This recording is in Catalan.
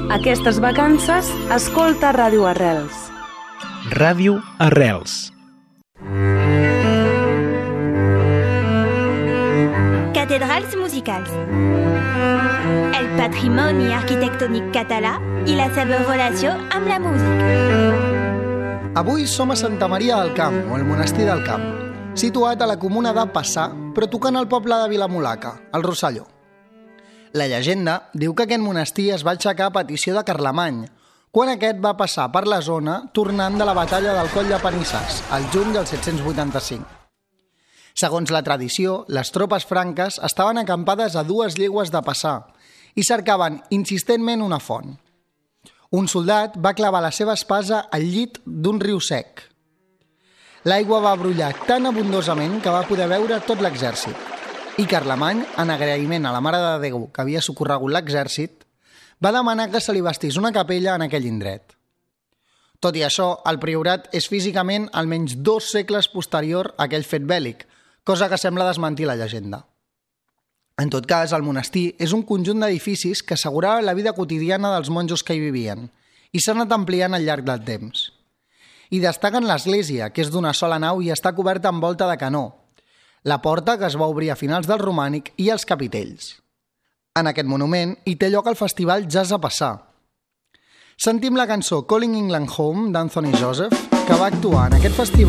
Aquestes vacances, escolta Ràdio Arrels. Ràdio Arrels. Cathédrales musicals. El patrimoni arquitectònic català i la seva relació amb la música. Avui som a Santa Maria del Camp, o el Monestir del Camp, situat a la comuna de Paçà, però tocant al poble de Vilamulaca, al Rosselló. La llegenda diu que aquest monestir es va aixecar a petició de Carlemany, quan aquest va passar per la zona tornant de la batalla del Coll de Panissars, al juny del 785. Segons la tradició, les tropes franques estaven acampades a 2 llegües de Paçà i cercaven insistentment una font. Un soldat va clavar la seva espasa al llit d'un riu sec. L'aigua va brollar tan abundosament que va poder veure tot l'exèrcit. I Carlemany, en agraïment a la Mare de Déu que havia socorregut l'exèrcit, va demanar que se li bastís una capella en aquell indret. Tot i això, el priorat és físicament almenys 2 segles posterior a aquell fet bèl·lic, cosa que sembla desmentir la llegenda. En tot cas, el monestir és un conjunt d'edificis que assegurava la vida quotidiana dels monjos que hi vivien i s'ha anat ampliant al llarg del temps. I destaquen l'església, que és d'una sola nau i està coberta amb volta de canó, la porta, que es va obrir a finals del romànic, i els capitells. En aquest monument hi té lloc el festival Jazz a Paçà. Sentim la cançó Calling England Home d'Anthony Joseph, que va actuar en aquest festival